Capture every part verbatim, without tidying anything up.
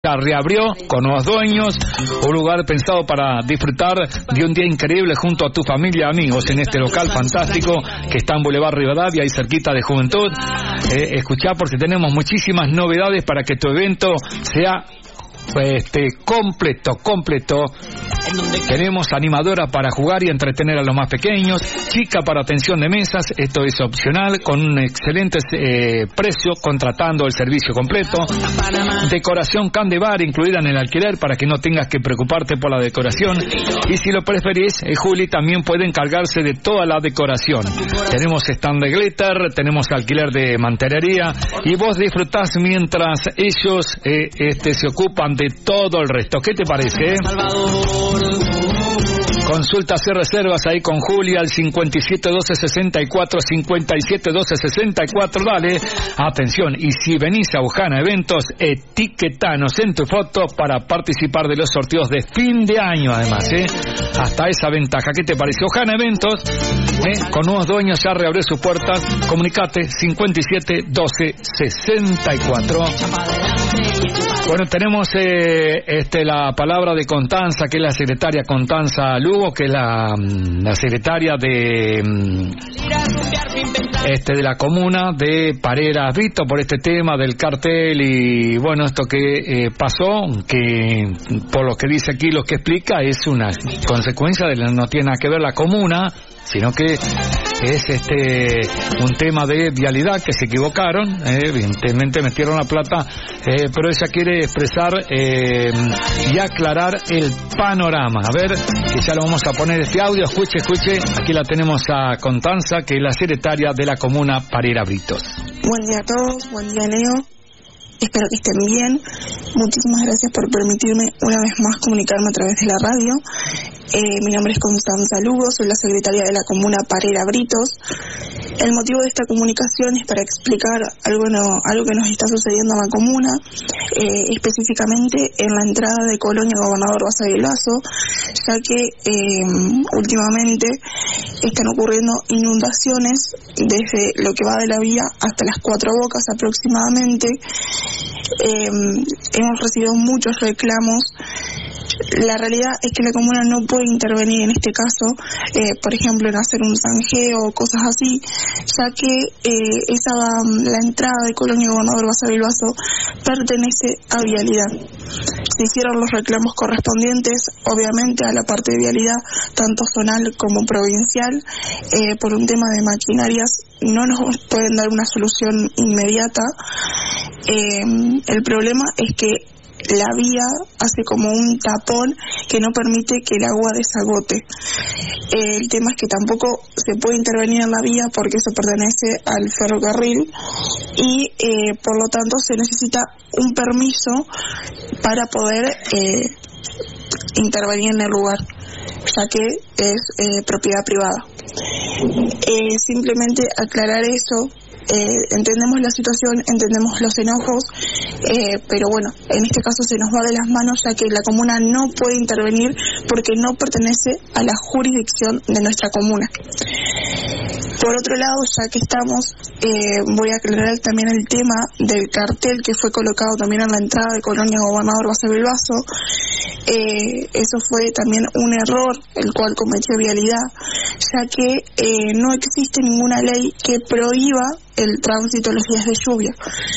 reabrió con nuevos dueños, un lugar pensado para disfrutar de un día increíble junto a tu familia, amigos, en este local fantástico que está en Boulevard Rivadavia, ahí cerquita de Juventud. Eh, escuchá, porque tenemos muchísimas novedades para que tu evento sea este completo, completo. Tenemos animadora para jugar y entretener a los más pequeños, chica para atención de mesas, esto es opcional, con un excelente eh, precio, contratando el servicio completo. Decoración can de bar incluida en el alquiler para que no tengas que preocuparte por la decoración. Y si lo preferís, eh, Juli también puede encargarse de toda la decoración. Tenemos stand de glitter, tenemos alquiler de mantelería y vos disfrutás mientras ellos eh, este, se ocupan de todo el resto. ¿Qué te parece? Eh? Consultas y reservas ahí con Julia al cincuenta y siete doce sesenta y cuatro, cincuenta y siete doce sesenta y cuatro. Dale, atención, y si venís a Ojana Eventos, etiquetanos en tu foto para participar de los sorteos de fin de año, además, ¿eh? Hasta esa ventaja. ¿Qué te parece? Ojana Eventos, ¿eh? Con nuevos dueños, ya reabrió sus puertas. Comunicate cincuenta y siete doce sesenta y cuatro. Bueno, tenemos eh, este la palabra de Constanza, que es la secretaria Constanza Lugo, que es la, la secretaria de este de la comuna de Pareras Brito, por este tema del cartel y bueno, esto que eh, pasó, que por lo que dice aquí, lo que explica, es una consecuencia de no tiene nada que ver la comuna, sino que es este un tema de vialidad, que se equivocaron, eh, evidentemente metieron la plata, eh, pero ella quiere expresar eh, y aclarar el panorama. A ver, que ya lo vamos a poner este audio, escuche, escuche, aquí la tenemos a Constanza, que es la secretaria de la comuna Pareras Britos. Buen día a todos, buen día Leo. Espero que estén bien. Muchísimas gracias por permitirme una vez más comunicarme a través de la radio. Eh, mi nombre es Constanza Lugo, soy la secretaria de la comuna Pareras Britos. El motivo de esta comunicación es para explicar algo, no, algo que nos está sucediendo en la comuna, eh, específicamente en la entrada de Colonia Gobernador Basavilbaso, ya que eh, últimamente están ocurriendo inundaciones desde lo que va de la vía hasta las Cuatro Bocas aproximadamente. Eh, hemos recibido muchos reclamos. La realidad es que la comuna no puede intervenir en este caso, eh, por ejemplo, en hacer un zanjeo o cosas así, ya que eh, esa la entrada de Colonia Gobernador Basavilbaso pertenece a vialidad. Se hicieron los reclamos correspondientes, obviamente, a la parte de vialidad, tanto zonal como provincial, eh, por un tema de maquinarias. No nos pueden dar una solución inmediata. Eh, el problema es que la vía hace como un tapón que no permite que el agua desagote. Eh, el tema es que tampoco se puede intervenir en la vía porque eso pertenece al ferrocarril y eh, por lo tanto se necesita un permiso para poder eh, intervenir en el lugar, ya que es eh, propiedad privada. Eh, simplemente aclarar eso. Eh, entendemos la situación, entendemos los enojos, eh, pero bueno, en este caso se nos va de las manos, ya que la comuna no puede intervenir porque no pertenece a la jurisdicción de nuestra comuna. Por otro lado, ya que estamos, eh, voy a aclarar también el tema del cartel que fue colocado también en la entrada de Colonia Gobernador Basavilbaso. Eh, eso fue también un error el cual cometió Vialidad, ya que eh, no existe ninguna ley que prohíba el tránsito los días de lluvia.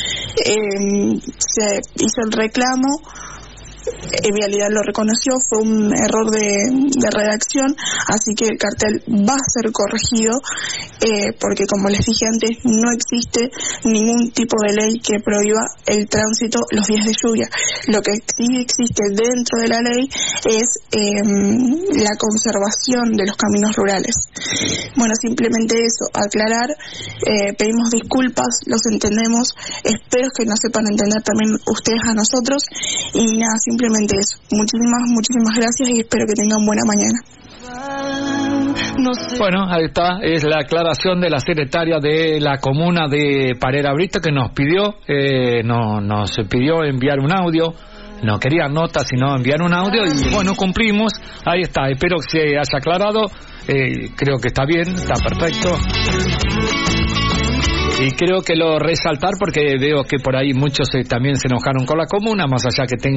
Eh, se hizo el reclamo, eh, Vialidad lo reconoció, fue un error de, de redacción, así que el cartel va a ser corregido, eh, porque como les dije antes, no existe ningún tipo de ley que prohíba el tránsito los días de lluvia. Lo que sí existe dentro de la ley es eh, la conservación de los caminos rurales. Bueno, simplemente eso, aclarar, eh, pedimos disculpas, los entendemos, espero que nos sepan entender también ustedes a nosotros, y nada, simplemente eso. Muchísimas, muchísimas gracias y espero que tengan buena mañana. Bueno, ahí está, es la aclaración de la secretaria de la comuna de Pareras Brito, que nos pidió, eh, no, nos pidió enviar un audio. No quería notas, sino enviar un audio, y bueno, cumplimos. Ahí está, espero que se haya aclarado. Eh, creo que está bien, está perfecto. Y creo que lo resaltar porque veo que por ahí muchos eh, también se enojaron con la comuna, más allá que tengan